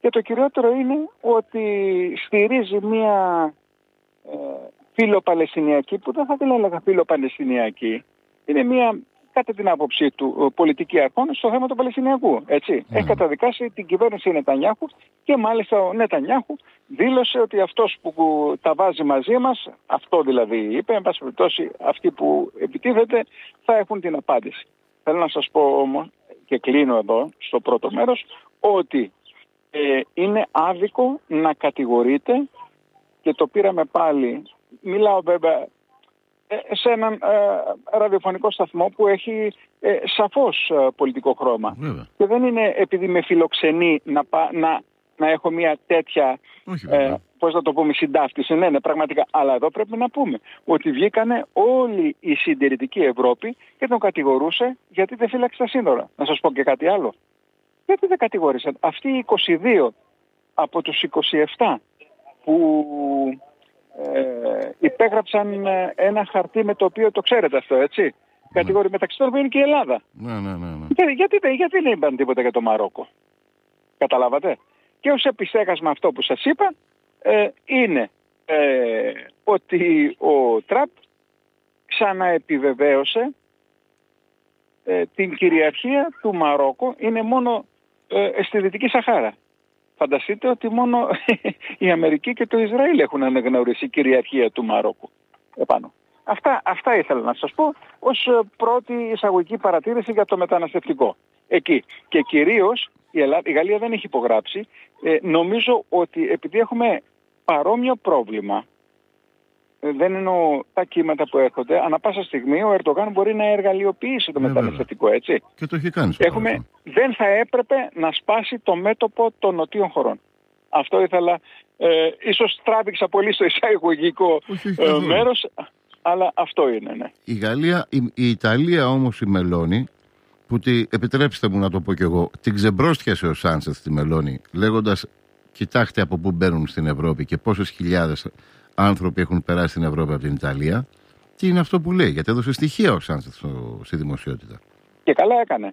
Και το κυριότερο είναι ότι στηρίζει μια φιλοπαλαιστινιακή, που δεν θα την έλεγα φιλοπαλαιστινιακή, είναι μια, κατά την άποψή του, πολιτική αρχών στο θέμα του Παλαιστινιακού. Έτσι. Έχει καταδικάσει την κυβέρνηση Νετανιάχου και μάλιστα ο Νετανιάχου δήλωσε ότι αυτός που τα βάζει μαζί μας, αυτό δηλαδή είπε, εν πάση περιπτώσει αυτοί που επιτίθεται θα έχουν την απάντηση. Θέλω να σας πω όμως, και κλείνω εδώ στο πρώτο μέρος, ότι είναι άδικο να κατηγορείτε, και το πήραμε πάλι, μιλάω βέβαια σε έναν ραδιοφωνικό σταθμό που έχει σαφώς πολιτικό χρώμα. Και δεν είναι επειδή με φιλοξενεί να έχω μια τέτοια, πώς να το πούμε, συντάφτιση. Ναι, πραγματικά. Αλλά εδώ πρέπει να πούμε ότι βγήκανε όλη η συντηρητική Ευρώπη και τον κατηγορούσε γιατί δεν φύλαξε τα σύνορα. Να σας πω και κάτι άλλο. Γιατί δεν κατηγόρησαν αυτοί οι 22 από τους 27 που υπέγραψαν ένα χαρτί με το οποίο, το ξέρετε αυτό, έτσι, κατηγορεί, μεταξύ των οποίων είναι και η Ελλάδα. Γιατί δεν είπαν τίποτα για το Μαρόκο? Καταλάβατε? Και ως επιστέγασμα αυτό που σας είπα είναι ότι ο Τραμπ ξαναεπιβεβαίωσε την κυριαρχία του Μαρόκο. Είναι μόνο στη Δυτική Σαχάρα. Φανταστείτε ότι μόνο η Αμερική και το Ισραήλ έχουν αναγνωρίσει κυριαρχία του Μαρόκου επάνω. Αυτά ήθελα να σας πω ως πρώτη εισαγωγική παρατήρηση για το μεταναστευτικό. Εκεί. Και κυρίως η Γαλλία δεν έχει υπογράψει. Νομίζω ότι επειδή έχουμε παρόμοιο πρόβλημα, δεν εννοώ τα κύματα που έρχονται, ανά πάσα στιγμή ο Ερντογάν μπορεί να εργαλειοποιήσει το μεταναστευτικό, έτσι. Και το έχει κάνει. Δεν θα έπρεπε να σπάσει το μέτωπο των νοτίων χωρών. Αυτό ήθελα. Ίσως τράβηξα πολύ στο εισαγωγικό μέρος, αλλά αυτό είναι, ναι. Η Ιταλία όμως, η Μελώνη, που επιτρέψτε μου να το πω κι εγώ, την ξεμπρόστιασε ο Σάντσεθ τη Μελώνη, λέγοντας, κοιτάξτε από πού μπαίνουν στην Ευρώπη και πόσες χιλιάδες άνθρωποι έχουν περάσει στην Ευρώπη από την Ιταλία. Τι είναι αυτό που λέει? Γιατί έδωσε στοιχεία ο Σάντσεθ στη δημοσιότητα. Και καλά έκανε.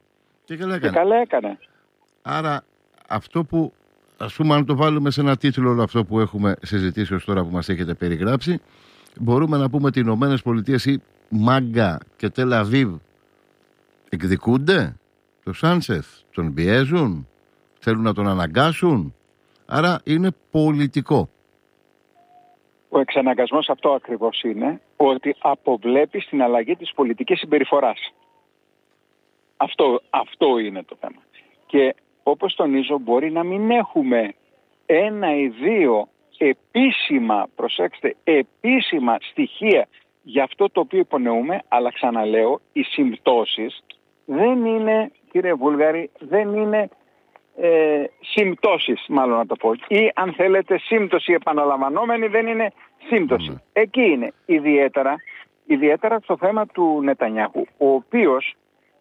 Άρα αυτό που, ας πούμε, αν το βάλουμε σε ένα τίτλο όλο αυτό που έχουμε συζητήσει ως τώρα, που μας έχετε περιγράψει, μπορούμε να πούμε ότι οι Ηνωμένες Πολιτείες ή Μάγκα και Τελ Αβίβ εκδικούνται το Σάντσεθ, τον πιέζουν, θέλουν να τον αναγκάσουν. Άρα είναι πολιτικό. Ο εξαναγκασμός αυτό ακριβώς είναι, ότι αποβλέπει στην αλλαγή της πολιτικής συμπεριφοράς. Αυτό είναι το θέμα. Και όπως τονίζω, μπορεί να μην έχουμε ένα ή δύο επίσημα, προσέξτε, επίσημα στοιχεία για αυτό το οποίο υπονοούμε, αλλά ξαναλέω, οι συμπτώσεις δεν είναι, κύριε Βούλγαρη, δεν είναι συμπτώσεις, μάλλον να το πω, ή αν θέλετε σύμπτωση επαναλαμβανόμενη, δεν είναι σύμπτωση. Εκεί είναι ιδιαίτερα στο θέμα του Νετανιάχου, ο οποίος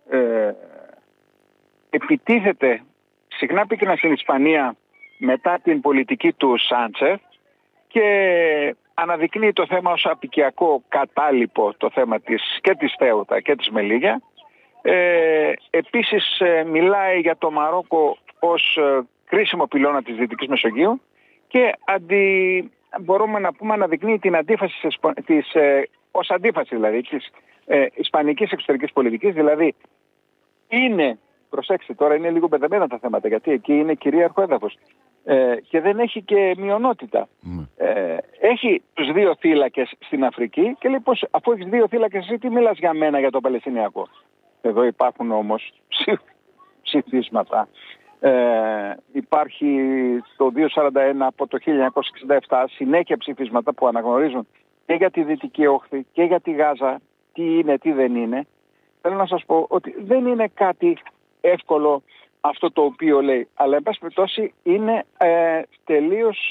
επιτίθεται συχνά πυκνά στην Ισπανία μετά την πολιτική του Σάντσεθ και αναδεικνύει το θέμα ως απικιακό κατάλοιπο, το θέμα της Θέουτα και της Μελίγια. Επίσης μιλάει για το Μαρόκο ως κρίσιμο πυλώνα της Δυτικής Μεσογείου και μπορούμε να πούμε αναδεικνύει την αντίφαση ως αντίφαση δηλαδή της ισπανικής εξωτερικής πολιτικής. Δηλαδή είναι, προσέξτε τώρα, είναι λίγο μπερδεμένα τα θέματα, γιατί εκεί είναι κυρίαρχο έδαφος και δεν έχει και μειονότητα. Έχει τους δύο θύλακες στην Αφρική και λέει πως αφού έχεις δύο θύλακες, εσύ τι μιλάς για μένα για το Παλαιστινιακό? Εδώ υπάρχουν όμως ψηφίσματα. Υπάρχει το 241 από το 1967, συνέχεια ψηφίσματα που αναγνωρίζουν και για τη Δυτική Όχθη και για τη Γάζα τι είναι, τι δεν είναι. Θέλω να σας πω ότι δεν είναι κάτι εύκολο αυτό το οποίο λέει, αλλά εν πάση περιπτώσει είναι τελείως,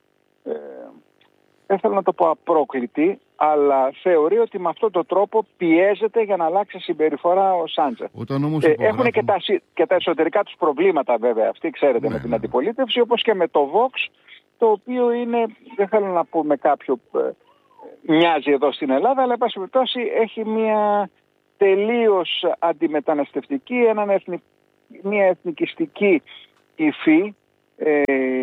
δεν θέλω να το πω απρόκλητη, αλλά θεωρεί ότι με αυτόν τον τρόπο πιέζεται για να αλλάξει συμπεριφορά ο Σάντσεθ. Έχουν και τα εσωτερικά τους προβλήματα βέβαια αυτοί, ξέρετε, με την αντιπολίτευση, όπως και με το Vox, το οποίο είναι, δεν θέλω να πω με κάποιο μοιάζει εδώ στην Ελλάδα, αλλά εν πάση περιπτώσει έχει μια τελείως αντιμεταναστευτική, μια εθνικιστική υφή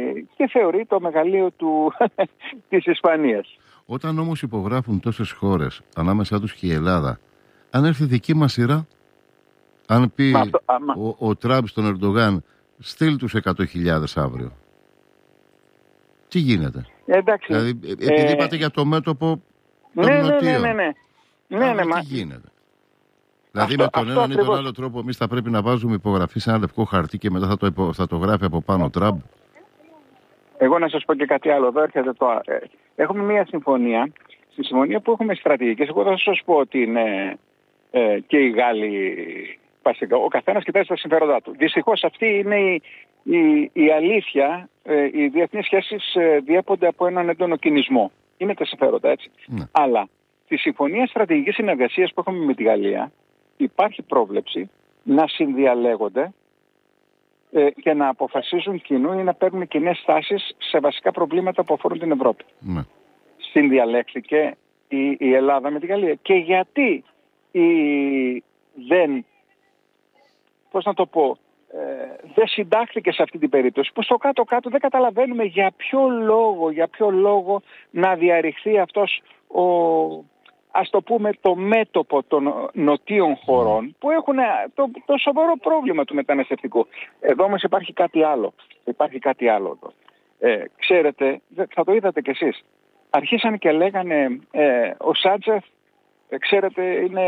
και θεωρεί το μεγαλείο της Ισπανίας. Όταν όμως υπογράφουν τόσες χώρες, ανάμεσά τους και η Ελλάδα, αν έρθει δική μας σειρά, αν πει ο Τραμπ στον Ερντογάν, στείλ τους 100.000 αύριο, τι γίνεται? Εντάξει. Δηλαδή, επειδή είπατε για το μέτωπο των νοτίων. Τι γίνεται? Δηλαδή με τον έναν ή τον άλλο τρόπο εμείς θα πρέπει να βάζουμε υπογραφή σε ένα λευκό χαρτί και μετά θα το γράφει από πάνω ο Τραμπ. Εγώ να σας πω και κάτι άλλο. Εδώ έρχεται έχουμε μια συμφωνία. Στη συμφωνία που έχουμε στρατηγικές, εγώ θα σας πω ότι είναι και οι Γάλλοι βασικά. Ο καθένας κοιτάζει τα συμφέροντά του. Δυστυχώς αυτή είναι η αλήθεια. Οι διεθνείς σχέσεις διέπονται από έναν έντονο κινησμό. Είναι τα συμφέροντα, έτσι. Ναι. Αλλά στη συμφωνία στρατηγικής συνεργασίας που έχουμε με τη Γαλλία υπάρχει πρόβλεψη να συνδιαλέγονται και να αποφασίζουν κοινού ή να παίρνουν κοινές στάσεις σε βασικά προβλήματα που αφορούν την Ευρώπη. Ναι. Συνδιαλέχθηκε η Ελλάδα με τη Γαλλία. Και γιατί δεν συντάχθηκε σε αυτή την περίπτωση, που στο κάτω-κάτω δεν καταλαβαίνουμε για ποιο λόγο να διαρριχθεί αυτός ας το πούμε το μέτωπο των νοτίων χωρών που έχουν το σοβαρό πρόβλημα του μεταναστευτικού. Εδώ όμως υπάρχει κάτι άλλο εδώ. Ξέρετε, θα το είδατε κι εσείς. Αρχίσαν και λέγανε ο Σάντσεφ, ξέρετε,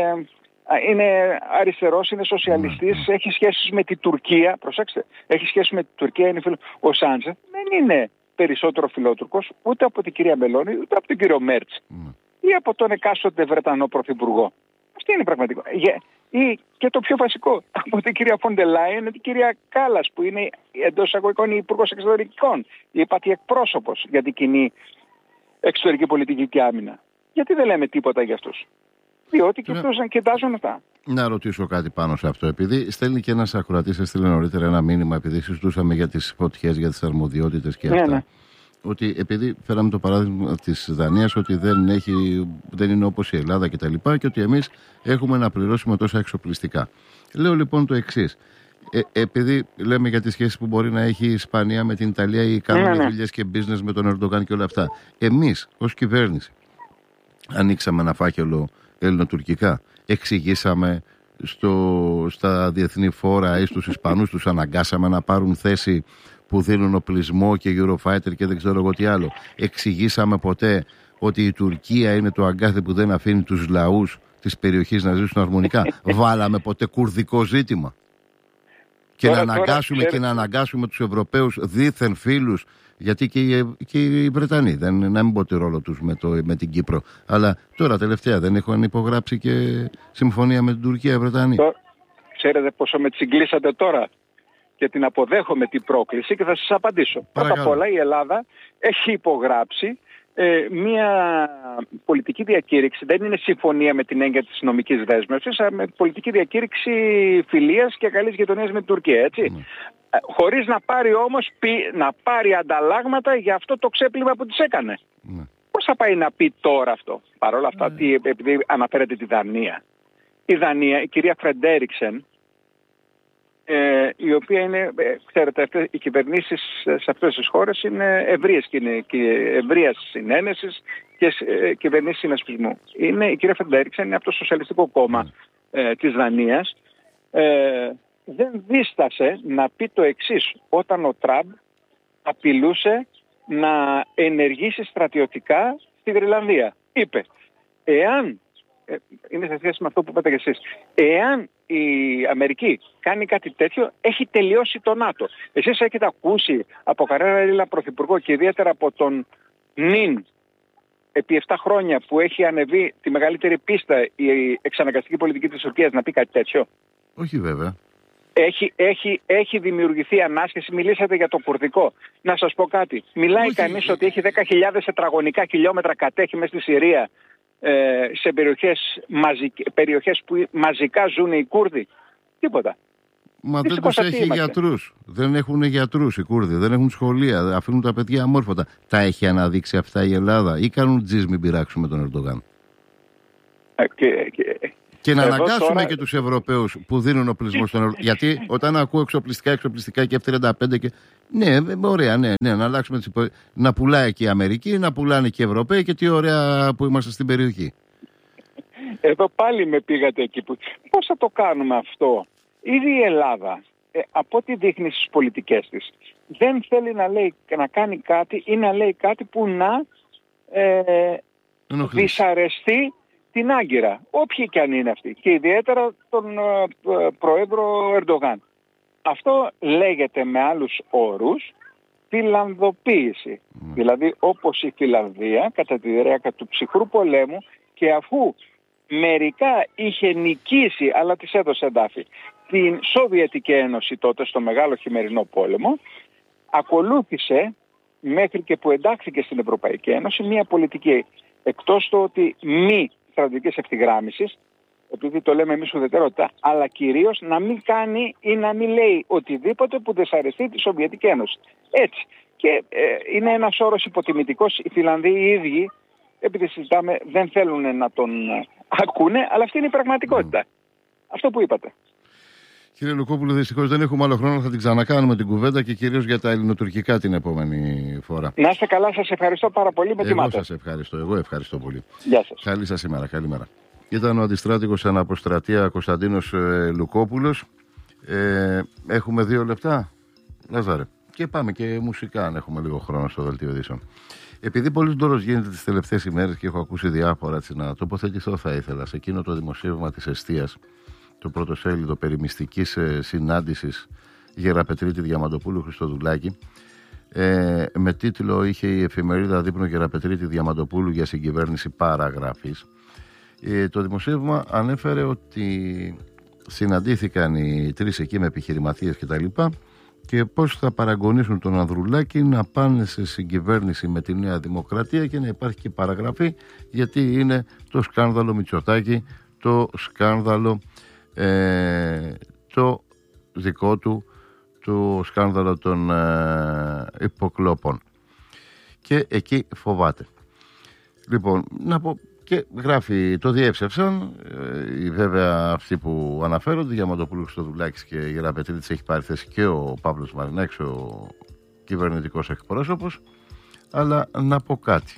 είναι αριστερός, είναι σοσιαλιστής, έχει σχέσεις με την Τουρκία. Προσέξτε, έχει σχέσεις με την Τουρκία. Ο Σάντσεφ δεν είναι περισσότερο φιλότουρκος ούτε από την κυρία Μελώνη, ούτε από τον κύριο Μέρτς ή από τον εκάστοτε Βρετανό πρωθυπουργό. Αυτή είναι η πραγματικότητα. Ή και το πιο βασικό, από την κυρία Φόντε Λάιεν, την κυρία Κάλλας, που είναι εντός εισαγωγικών η υπουργός εξωτερικών, η υπατή εκπρόσωπος για την κοινή εξωτερική πολιτική και άμυνα. Γιατί δεν λέμε τίποτα για αυτούς? Διότι κοιτάζουν αυτά. Να ρωτήσω κάτι πάνω σε αυτό. Επειδή στέλνει και ένας ακροατής, έστειλε νωρίτερα ένα μήνυμα, επειδή συζητούσαμε για τις φωτιές, για τις αρμοδιότητες και αυτά. Ναι. Ότι επειδή φέραμε το παράδειγμα της Δανίας, ότι δεν είναι όπως η Ελλάδα κτλ. Και ότι εμείς έχουμε να πληρώσουμε τόσα εξοπλιστικά. Λέω λοιπόν το εξής. Επειδή λέμε για τις σχέσεις που μπορεί να έχει η Ισπανία με την Ιταλία ή κάνουμε δουλειές και business με τον Ερντογάν και όλα αυτά. Εμείς ως κυβέρνηση ανοίξαμε ένα φάκελο ελληνοτουρκικά. Εξηγήσαμε στα διεθνή φόρα ή στους Ισπανούς, τους αναγκάσαμε να πάρουν θέση που δίνουν οπλισμό και Eurofighter και δεν ξέρω εγώ τι άλλο. Εξηγήσαμε ποτέ ότι η Τουρκία είναι το αγκάθι που δεν αφήνει τους λαούς της περιοχής να ζήσουν αρμονικά? Βάλαμε ποτέ κουρδικό ζήτημα? Και να αναγκάσουμε τους Ευρωπαίους δίθεν φίλους, γιατί και οι Βρετανοί, να μην πω τη ρόλο τους με την Κύπρο, αλλά τώρα τελευταία δεν έχουν υπογράψει και συμφωνία με την Τουρκία οι Βρετανοί? Ξέρετε πόσο με τσιγκλίσατε τώρα και την αποδέχομαι την πρόκληση και θα σας απαντήσω. Πρώτα απ' όλα η Ελλάδα έχει υπογράψει μια πολιτική διακήρυξη, δεν είναι συμφωνία με την έννοια της νομικής δέσμευσης, αλλά με πολιτική διακήρυξη φιλίας και καλής γειτονίας με την Τουρκία, έτσι. Χωρίς να πάρει όμως να πάρει ανταλλάγματα για αυτό το ξέπλυμα που της έκανε. Πώς θα πάει να πει τώρα αυτό? Παρ' όλα αυτά, επειδή αναφέρεται τη Δανία. Η Δανία, η κυρία Φρεντέριξεν, η οποία είναι, ξέρετε, οι κυβερνήσεις σε αυτές τις χώρες είναι ευρείας συνένεσης και κυβερνήσεις συνασπισμού. Η κυρία Φρεντέριξεν είναι από το Σοσιαλιστικό Κόμμα της Δανίας. Δεν δίστασε να πει το εξής όταν ο Τραμπ απειλούσε να ενεργήσει στρατιωτικά στη Γροιλανδία. Είπε, είναι σε σχέση με αυτό που είπατε και εσείς, εάν η Αμερική κάνει κάτι τέτοιο, έχει τελειώσει το ΝΑΤΟ. Εσείς έχετε ακούσει από κανένα Έλληνα πρωθυπουργό και ιδιαίτερα από τον νυν επί 7 χρόνια που έχει ανεβεί τη μεγαλύτερη πίστα η εξαναγκαστική πολιτική της Τουρκίας να πει κάτι τέτοιο? Όχι βέβαια. Έχει δημιουργηθεί ανάσχεση. Μιλήσατε για το κουρδικό. Να σας πω κάτι. Μιλάει κανείς ότι έχει 10.000 τετραγωνικά χιλιόμετρα κατέχει μέσα στη Συρία, σε περιοχές που μαζικά ζουν οι Κούρδοι? Τίποτα. Μα δεν τους έχει γιατρούς. Δεν έχουν γιατρούς οι Κούρδοι. Δεν έχουν σχολεία. Αφήνουν τα παιδιά αμόρφωτα. Τα έχει αναδείξει αυτά η Ελλάδα ή κάνουν τζις μην πειράξουμε τον Ερντογάν? Και να αναγκάσουμε τώρα... και τους Ευρωπαίους που δίνουν οπλισμό στον Ευρωπαϊκό. Γιατί όταν ακούω εξοπλιστικά και F-35 και... Ναι, ωραία, ναι, να αλλάξουμε τις να πουλάει και η Αμερική, να πουλάνε και οι Ευρωπαίοι και τι ωραία που είμαστε στην περιοχή. Εδώ πάλι με πήγατε εκεί που... Πώς θα το κάνουμε αυτό? Ήδη η Ελλάδα, από ό,τι δείχνει στις πολιτικές της, δεν θέλει να κάνει κάτι ή να λέει κάτι που να δυσαρεστεί την Άγκυρα, όποιοι και αν είναι αυτοί, και ιδιαίτερα τον Πρόεδρο Ερντογάν. Αυτό λέγεται με άλλους όρους φιλανδοποίηση. Δηλαδή όπως η Φιλανδία κατά τη διάρκεια του ψυχρού πολέμου, και αφού μερικά είχε νικήσει αλλά της έδωσε εντάφη την Σοβιετική Ένωση τότε στο Μεγάλο Χειμερινό Πόλεμο, ακολούθησε μέχρι και που εντάχθηκε στην Ευρωπαϊκή Ένωση μια πολιτική εκτός του ότι μη στρατηγικής ευθυγράμμισης, επειδή το λέμε εμείς ουδετερότητα, αλλά κυρίως να μην κάνει ή να μην λέει οτιδήποτε που δυσαρεστεί τη Σοβιετική Ένωση. Έτσι. Και είναι ένας όρος υποτιμητικός. Οι Φιλανδοί οι ίδιοι, επειδή συζητάμε, δεν θέλουν να τον ακούνε, αλλά αυτή είναι η πραγματικότητα. Αυτό που είπατε. Κύριε Λουκόπουλο, δυστυχώς δεν έχουμε άλλο χρόνο. Θα την ξανακάνουμε την κουβέντα και κυρίως για τα ελληνοτουρκικά την επόμενη φορά. Να είστε καλά, σας ευχαριστώ πάρα πολύ. Εγώ σας ευχαριστώ. Εγώ ευχαριστώ πολύ. Γεια σας. Καλή σας ημέρα. Καλημέρα. Ήταν ο αντιστράτηγος αναποστρατεία Κωνσταντίνος Λουκόπουλος. Έχουμε 2 λεπτά, Λάζαρε. Και πάμε και μουσικά, αν έχουμε λίγο χρόνο στο δελτίο ειδήσεων. Επειδή πολύ ντόρος γίνεται τις τελευταίες ημέρες και έχω ακούσει διάφορα, να τοποθετηθώ θα ήθελα σε εκείνο το δημοσίευμα της Εστίας, το πρώτο σέλιδο περί μυστικής συνάντησης Γεραπετρίτη Διαμαντοπούλου Χριστοδουλάκη. Με τίτλο είχε η εφημερίδα Δείπνο Γεραπετρίτη Διαμαντοπούλου για συγκυβέρνηση παραγραφής. Το δημοσίευμα ανέφερε ότι συναντήθηκαν οι 3 εκεί με επιχειρηματίες κτλ. Και πώς θα παραγωνίσουν τον Ανδρουλάκη να πάνε σε συγκυβέρνηση με τη Νέα Δημοκρατία και να υπάρχει και παραγραφή, γιατί είναι το σκάνδαλο Μητσοτάκη, το σκάνδαλο το δικό του, το σκάνδαλο των υποκλόπων. Και εκεί φοβάται. Λοιπόν, να πω, και γράφει, το διέψευσαν, βέβαια αυτοί που αναφέρονται, Διαμαντοπούλου Χριστοδουλάκης και Γεραπετρίτης, έχει πάρει θέση και ο Παύλος Μαρινάκης, ο κυβερνητικός εκπρόσωπος. Αλλά να πω κάτι.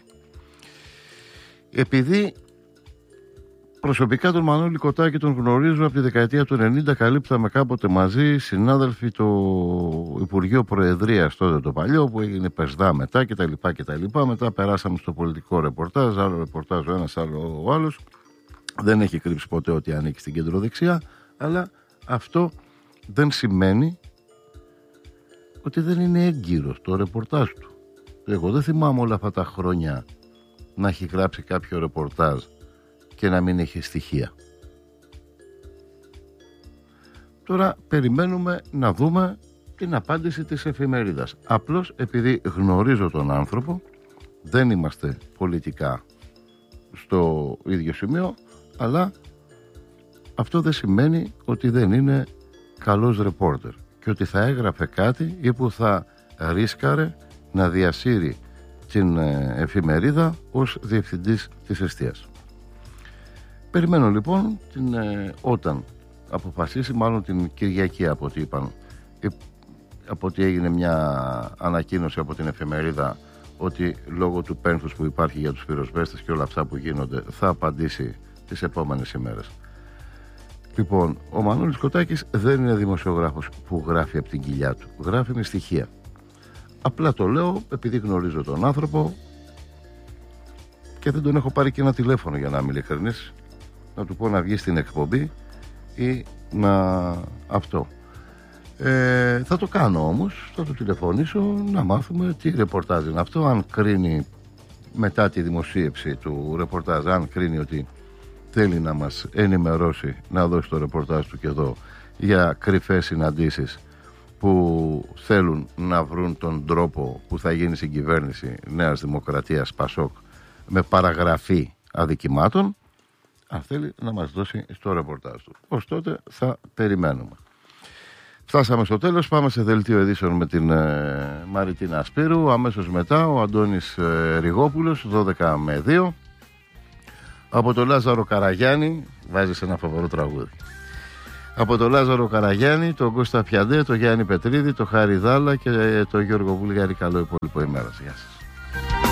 Επειδή προσωπικά τον Μανώλη Κοτάκη τον γνωρίζω από τη δεκαετία του 90, καλύπταμε κάποτε μαζί, συνάδελφοι, το Υπουργείο Προεδρίας τότε το παλιό, που έγινε Πεσδά μετά κτλ. Μετά περάσαμε στο πολιτικό ρεπορτάζ, άλλο ρεπορτάζ ο ένας, άλλο ο άλλος. Δεν έχει κρύψει ποτέ ότι ανήκει στην κεντροδεξιά, αλλά αυτό δεν σημαίνει ότι δεν είναι έγκυρος το ρεπορτάζ του. Εγώ δεν θυμάμαι όλα αυτά τα χρόνια να έχει γράψει κάποιο ρεπορτάζ και να μην έχει στοιχεία. Τώρα περιμένουμε να δούμε την απάντηση της εφημερίδας. Απλώς επειδή γνωρίζω τον άνθρωπο, δεν είμαστε πολιτικά στο ίδιο σημείο, αλλά αυτό δεν σημαίνει ότι δεν είναι καλός ρεπόρτερ και ότι θα έγραφε κάτι ή που θα ρίσκαρε να διασύρει την εφημερίδα ως διευθυντής της Εστίας. Περιμένω λοιπόν όταν αποφασίσει, μάλλον την Κυριακή από ό,τι είπαν, από ότι έγινε μια ανακοίνωση από την εφημερίδα ότι λόγω του πένθους που υπάρχει για τους πυροσβέστες και όλα αυτά που γίνονται θα απαντήσει τις επόμενες ημέρες. Λοιπόν, ο Μανώλης Κοτάκης δεν είναι δημοσιογράφος που γράφει από την κοιλιά του, γράφει με στοιχεία. Απλά το λέω επειδή γνωρίζω τον άνθρωπο και δεν τον έχω πάρει και ένα τηλέφωνο, για να είμαι ειλικρινής, να του πω να βγει στην εκπομπή ή να αυτό. Θα το κάνω όμως, θα του τηλεφωνήσω να μάθουμε τι ρεπορτάζ είναι αυτό, αν κρίνει μετά τη δημοσίευση του ρεπορτάζ, αν κρίνει ότι θέλει να μας ενημερώσει, να δώσει το ρεπορτάζ του και εδώ για κρυφές συναντήσεις που θέλουν να βρουν τον τρόπο που θα γίνει συγκυβέρνηση Νέας Δημοκρατίας Πασόκ με παραγραφή αδικημάτων, αν θέλει να μας δώσει στο ρεπορτάζ του. Ως τότε θα περιμένουμε. Φτάσαμε στο τέλος, πάμε σε δελτίο ειδήσεων με την Μαριτίνα Σπύρου. Αμέσως μετά ο Αντώνης Ριγόπουλος, 12 με 2. Από τον Λάζαρο Καραγιάννη, βάζεις ένα φοβερό τραγούδι. Από τον Λάζαρο Καραγιάννη, τον Κώστα Πιαντέ, τον Γιάννη Πετρίδη, τον Χάρη Δάλα και τον Γιώργο Βούλγαρη. Καλό υπόλοιπο ημέρας. Γεια σας.